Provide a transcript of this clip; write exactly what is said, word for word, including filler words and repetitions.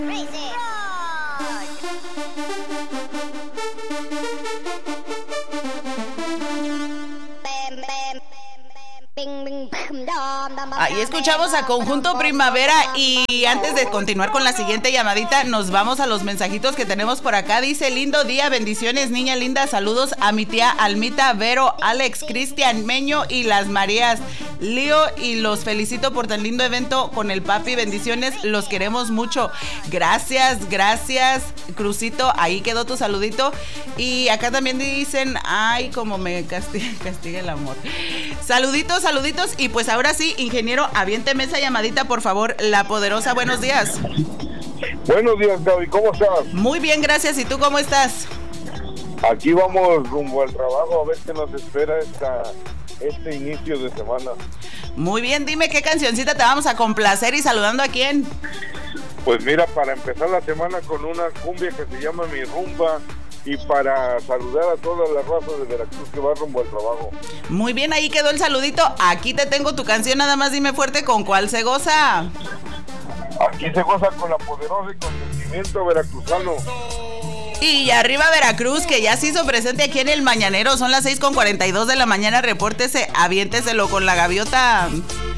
Ahí escuchamos a Conjunto Primavera y antes de continuar con la siguiente llamadita, nos vamos a los mensajitos que tenemos por acá. Dice, lindo día, bendiciones, niña linda, saludos a mi tía Almita, Vero, Alex, Cristian, Meño y las Marías, Lío, y los felicito por tan lindo evento con el papi, bendiciones, los queremos mucho. Gracias, gracias, Crucito, ahí quedó tu saludito. Y acá también dicen, ay, como me castiga, castiga el amor. Saluditos, saluditos, y pues ahora sí, ingeniero, aviénteme esa llamadita, por favor, La Poderosa, buenos días. Buenos días, Gaby, ¿cómo estás? Muy bien, gracias, ¿y tú cómo estás? Aquí vamos rumbo al trabajo, a ver qué nos espera esta, este inicio de semana. Muy bien, dime qué cancioncita te vamos a complacer y saludando a quién. Pues mira, para empezar la semana con una cumbia que se llama Mi Rumba, y para saludar a todas las razas de Veracruz que va rumbo al trabajo. Muy bien, ahí quedó el saludito. Aquí te tengo tu canción, nada más dime fuerte con cuál se goza. Aquí se goza con La Poderosa y con Sentimiento Veracruzano. Y arriba Veracruz, que ya se hizo presente aquí en el Mañanero. Son las seis con cuarenta y dos de la mañana. Repórtese, aviénteselo con la gaviota.